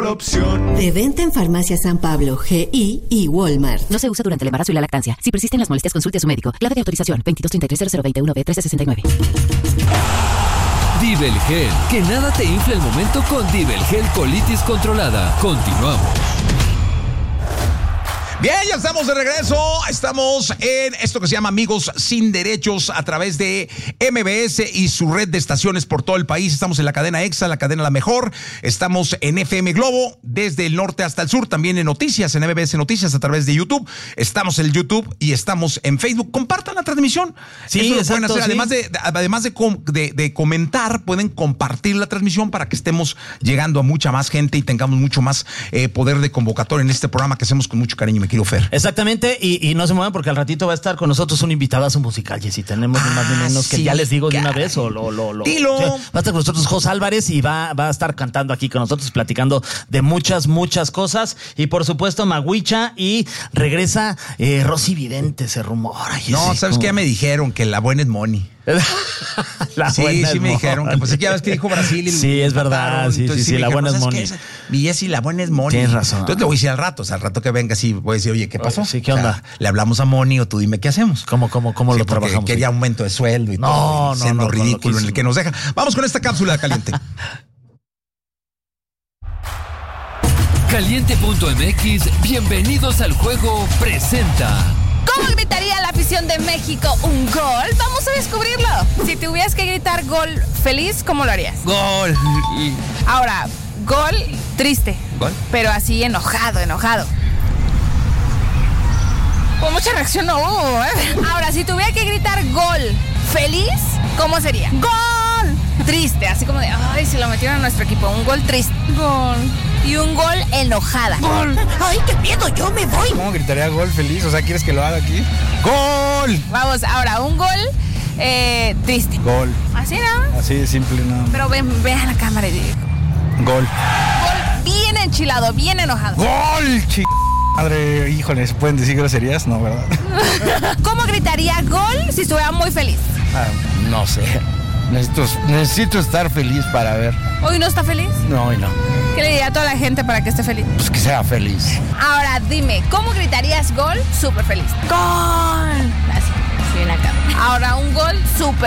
mejor opción. De venta en Farmacia San Pablo, GI y Walmart. No se usa durante el embarazo y la lactancia. Si persisten las molestias, consulte a su médico. Clave de autorización 2233-0021-B1369. Divel Gel. Que nada te infle el momento con Divel Gel Colitis Controlada. Continuamos. Bien, ya estamos de regreso. Estamos en esto que se llama Amigos Sin Derechos a través de MBS y su red de estaciones por todo el país. Estamos en la cadena EXA, la cadena La Mejor. Estamos en FM Globo, desde el norte hasta el sur. También en Noticias, en MBS Noticias a través de YouTube. Estamos en YouTube y estamos en Facebook. Compartan la transmisión. Sí, eso exacto, lo pueden hacer. sí. Además de comentar, pueden compartir la transmisión para que estemos llegando a mucha más gente y tengamos mucho más poder de convocatoria en este programa que hacemos con mucho cariño, mi querido Fer. Exactamente, y no se muevan porque al ratito va a estar con nosotros un invitadazo musical, Jessy. Tenemos ni más ni menos que ya les digo de una vez o lo. Dilo. Sí, va a estar con nosotros Jos Álvarez y va a estar cantando aquí con nosotros, platicando de muchas cosas. Y por supuesto, Maguicha, y regresa Rosy Vidente, se rumora. Jessy, No, ¿sabes qué? Ya me dijeron que la buena es Money. Sí, me dijeron que pues ya ves que dijo Brasil. Sí, es verdad. Sí, la buena es Money. Y Jessy, la buena es Money. Tienes razón. Entonces le voy a decir al rato, que venga así, voy a decir, oye, ¿qué pasó? Sí, ¿qué onda? Le hablamos a Money o tú dime qué hacemos. ¿Cómo lo trabajamos? Quería aumento de sueldo y todo. Siendo ridículo en el que nos deja. Vamos con esta cápsula caliente. Caliente.mx, bienvenidos al juego, presenta. ¿Cómo gritaría la afición de México un gol? Vamos a descubrirlo. Si tuvieras que gritar gol feliz, ¿cómo lo harías? Gol. Ahora, gol triste. ¿Gol? Pero así enojado. Pues mucha reacción no hubo, ¿eh? Ahora, si tuviera que gritar gol feliz, ¿cómo sería? ¡Gol! Triste, así como de, ay, se lo metieron a nuestro equipo. Un gol triste. Gol. Y un gol enojada. ¡Gol! ¡Ay, qué miedo! ¡Yo me voy! ¿Cómo gritaría gol feliz? O sea, ¿quieres que lo haga aquí? ¡Gol! Vamos, ahora, un gol triste. Gol. ¿Así, no? Así de simple, no. Pero ve a la cámara y digo. Gol. Gol bien enchilado, bien enojado. ¡Gol! Madre, híjole, ¿se pueden decir groserías? No, ¿verdad? ¿Cómo gritaría gol si estuviera muy feliz? No sé. Necesito estar feliz para ver. ¿Hoy no está feliz? No, hoy no. ¿Qué le diría a toda la gente para que esté feliz? Pues que sea feliz. Ahora dime, ¿cómo gritarías gol súper feliz? ¡Gol! Así en la cámara. Ahora un gol súper